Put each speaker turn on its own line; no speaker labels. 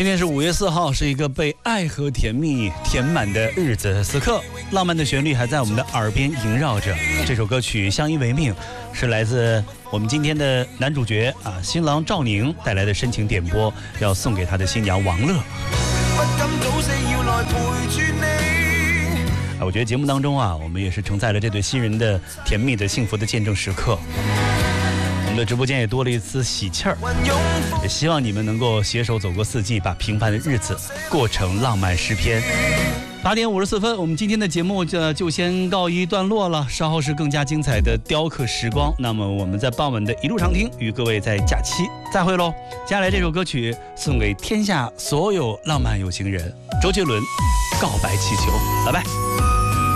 今天是5月4号，是一个被爱和甜蜜填满的日子。此刻，浪漫的旋律还在我们的耳边萦绕着。这首歌曲《相依为命》是来自我们今天的男主角新郎赵宁带来的深情点播，要送给他的新娘王乐。我觉得节目当中我们也是承载了这对新人的甜蜜的幸福的见证时刻。我们的直播间也多了一丝喜气儿，也希望你们能够携手走过四季，把平凡的日子过成浪漫诗篇。8点54分，我们今天的节目就先告一段落了，稍后是更加精彩的雕刻时光。那么我们在傍晚的一路长听，与各位在假期再会喽。接下来这首歌曲送给天下所有浪漫有情人，周杰伦《告白气球》，拜拜。